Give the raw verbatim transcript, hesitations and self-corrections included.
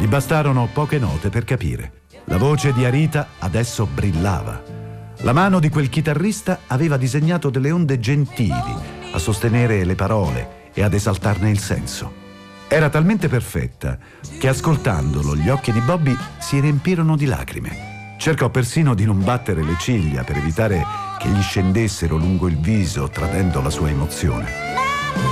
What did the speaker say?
Gli bastarono poche note per capire. La voce di Arita adesso brillava. La mano di quel chitarrista aveva disegnato delle onde gentili a sostenere le parole e ad esaltarne il senso. Era talmente perfetta che ascoltandolo gli occhi di Bobby si riempirono di lacrime. Cercò persino di non battere le ciglia per evitare che gli scendessero lungo il viso, tradendo la sua emozione.